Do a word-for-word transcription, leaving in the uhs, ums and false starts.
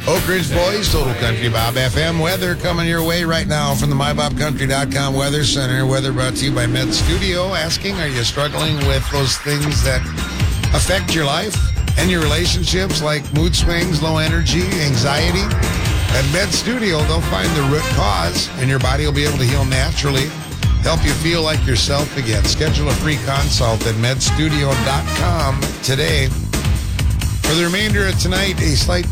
Oak Ridge Boys, Total Country Bob F M. Weather coming your way right now from the my bob country dot com Weather Center. Weather brought to you by Med Studio. Asking, are you struggling with those things that affect your life and your relationships, like mood swings, low energy, anxiety? At Med Studio, they'll find the root cause, and your body will be able to heal naturally, help you feel like yourself again. Schedule a free consult at med studio dot com today. For the remainder of tonight, a slight